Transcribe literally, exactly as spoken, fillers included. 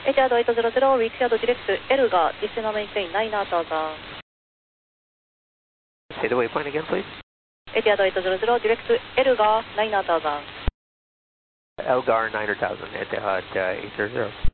Etihad eight hundred, Riyadh direct Elgar, descend maintain nine thousand. Say the waypoint again, please. Etihad eight hundred, direct Elgar nine thousand. Elgar nine thousand, Etihad uh, eight hundred.